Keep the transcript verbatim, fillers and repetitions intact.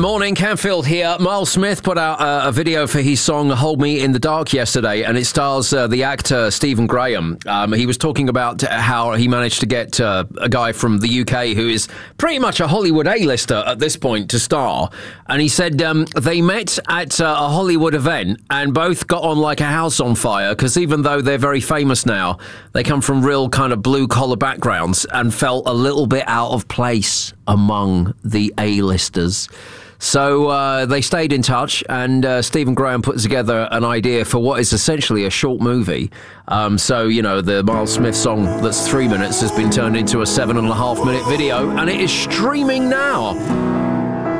Morning, Canfield here. Miles Smith put out uh, a video for his song Hold Me in the Dark yesterday, and it stars uh, the actor Stephen Graham. Um, he was talking about how he managed to get uh, a guy from the U K who is pretty much a Hollywood A-lister at this point to star. And he said um, they met at uh, a Hollywood event and both got on like a house on fire, because even though they're very famous now, they come from real kind of blue-collar backgrounds and felt a little bit out of place among the A-listers. So uh, they stayed in touch, and uh, Stephen Graham put together an idea for what is essentially a short movie. Um, so, you know, the Miles Smith song that's three minutes has been turned into a seven and a half minute video, and it is streaming now